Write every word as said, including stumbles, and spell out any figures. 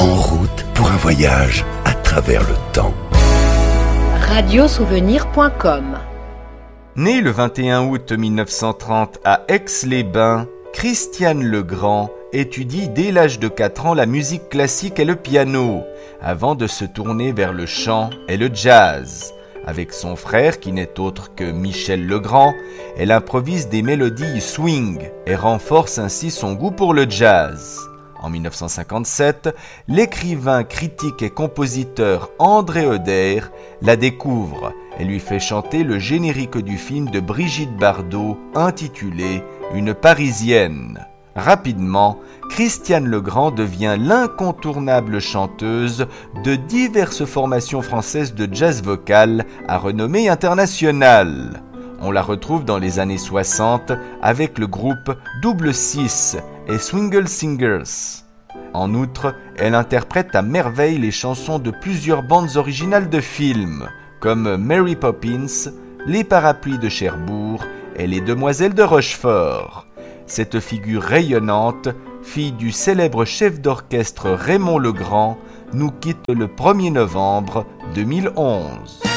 En route pour un voyage à travers le temps. radio souvenir point com. Né le vingt et un août mille neuf cent trente à Aix-les-Bains, Christiane Legrand étudie dès l'âge de quatre ans la musique classique et le piano, avant de se tourner vers le chant et le jazz. Avec son frère, qui n'est autre que Michel Legrand, elle improvise des mélodies swing et renforce ainsi son goût pour le jazz. En mille neuf cent cinquante-sept, l'écrivain, critique et compositeur André Oder la découvre et lui fait chanter le générique du film de Brigitte Bardot intitulé « Une Parisienne ». Rapidement, Christiane Legrand devient l'incontournable chanteuse de diverses formations françaises de jazz vocal à renommée internationale. On la retrouve dans les années soixante avec le groupe Double Six et Swingle Singers. En outre, elle interprète à merveille les chansons de plusieurs bandes originales de films, comme Mary Poppins, Les Parapluies de Cherbourg et Les Demoiselles de Rochefort. Cette figure rayonnante, fille du célèbre chef d'orchestre Raymond Legrand, nous quitte le premier novembre deux mille onze.